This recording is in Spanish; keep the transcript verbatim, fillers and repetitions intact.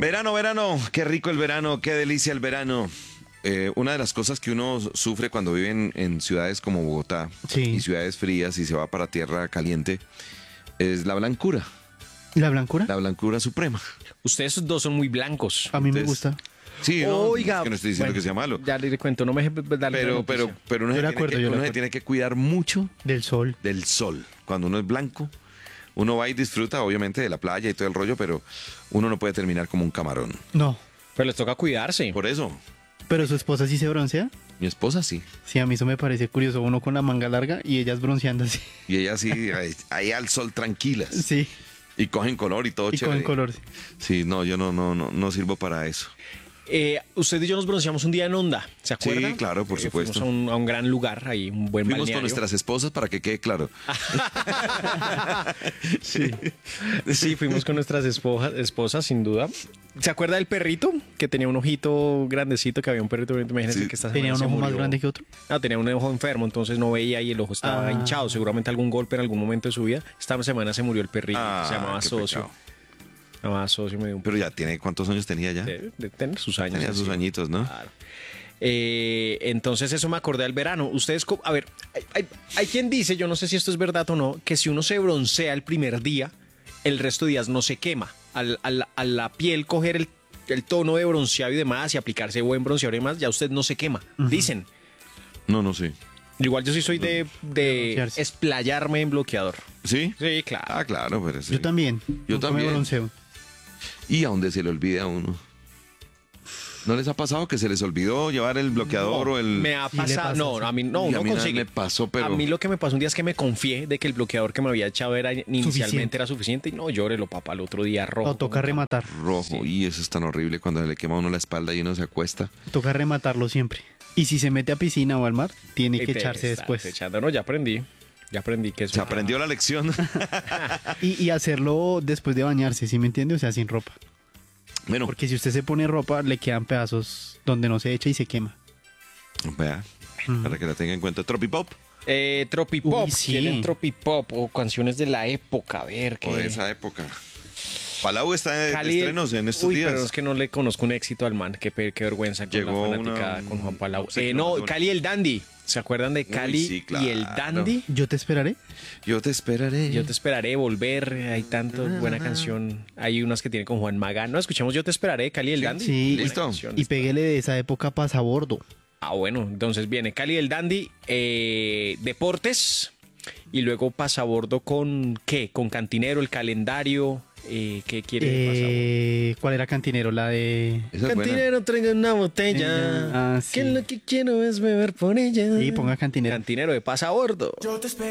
Verano, verano, qué rico el verano, qué delicia el verano. Eh, una de las cosas que uno sufre cuando vive en, en ciudades como Bogotá Sí. y ciudades frías y se va para tierra caliente es la blancura, ¿Y la blancura? la blancura suprema. Ustedes dos son muy blancos. A mí me Entonces, gusta. Sí, no, Oiga, es que no estoy diciendo bueno, que sea malo, Ya le cuento, no me deje darle pero, la pero, noticia. pero uno, Yo se de tiene, acuerdo, que, yo de uno se acuerdo. tiene que cuidar mucho Del sol. del sol. Cuando uno es blanco, uno va y disfruta obviamente de la playa y todo el rollo, pero uno no puede terminar como un camarón. No. Pero les toca cuidarse. Por eso, Pero su esposa sí se broncea. mi esposa sí. Sí, a mí eso me parece curioso. Uno con la manga larga y ellas bronceando así. Y ella sí, ahí, ahí al sol tranquilas. Sí. Y cogen color y todo Y chévere. con color. Sí, no, yo no, no, no, no sirvo para eso. Eh, usted y yo nos bronceamos un día en Onda, ¿se acuerdan? Sí, claro, por Eh, supuesto. Fuimos a un, a un gran lugar, ahí un buen Fuimos balneario. con nuestras esposas para que quede claro. Sí. Sí, fuimos con nuestras esposas, esposas, sin duda. ¿Se acuerda del perrito? Que tenía un ojito grandecito, que había un perrito, imagínense Sí. que esta Tenía semana un se ojo más murió. grande que otro. No, tenía un ojo enfermo, entonces no veía y el ojo estaba Ah. hinchado. Seguramente algún golpe en algún momento de su vida. Esta semana se murió el perrito, Ah, se llamaba qué Socio. pecado. Se llamaba Socio, me dio un Pero ya tiene, ¿cuántos años tenía ya? de, de tener sus años. Tenía sus así. añitos, ¿no? Claro. Eh, entonces eso me acordé del verano. Ustedes, co- a ver, hay, hay- hay quien dice, yo no sé si esto es verdad o no, que si uno se broncea el primer día, el resto de días no se quema. Al, al- a la piel coger el, el tono de bronceado y demás y aplicarse buen bronceador y demás, ya usted no se quema. Dicen. No, no sé. Igual yo sí soy de, de Broncearse. esplayarme en bloqueador. ¿Sí? Sí, claro. Ah, claro, pero sí. Yo también. Yo Nunca también. me bronceo. Y a donde se le olvide a uno. ¿No les ha pasado que se les olvidó llevar el bloqueador o el...? Me ha Sí le pasado. pasa, No, sí. a mí no, Y a no mí una vez consigue. me pasó, pero- A mí lo que me pasó un día es que me confié de que el bloqueador que me había echado era inicialmente Suficiente. era suficiente y no llórelo, papá, el otro día rojo. O toca como- rematar. Rojo. Y eso es tan horrible cuando le quema a uno la espalda y uno se acuesta. Toca rematarlo siempre. Y si se mete a piscina o al mar, tiene Y que te echarse estás después. echando. No, ya aprendí. Ya aprendí que eso. Se aprendió la lección. Y, y hacerlo después de bañarse, ¿sí me entiende? O sea, sin ropa. Bueno, Porque si usted se pone ropa, le quedan pedazos donde no se echa y se quema. vea, para que la tenga en cuenta. Tropipop. Eh, Tropipop. Uy, sí. ¿Quieren Tropipop o canciones de la época? A ver, O de qué. esa época. Palau está de, de Cali- estrenos en estos Uy, días. pero es que no le conozco un éxito al man. Qué, pe- qué vergüenza con Llegó la fanaticada una- con Juan Palau. sé Eh, que no, no- Cali el Dandy. ¿Se acuerdan de Cali sí, y el claro. Dandy? Yo te esperaré. Yo te esperaré. Yo te esperaré, volver. Hay tanto buena canción. Hay unas que tienen con Juan Magán. No, escuchemos Yo te esperaré, Cali y el Dandy. Sí, Buena listo. canción. Y péguele de esa época pasabordo. Ah, bueno, entonces viene Cali el Dandy, eh, Deportes y luego Pasabordo con ¿qué? Con Cantinero, el calendario. Eh, ¿Qué quiere Eh, ¿Cuál era Cantinero? La de... Esa es buena. Cantinero, traiga una botella. Ah, Que sí. lo que quiero es beber por ella. Sí, ponga Cantinero. Cantinero de Pasabordo. Yo te espero.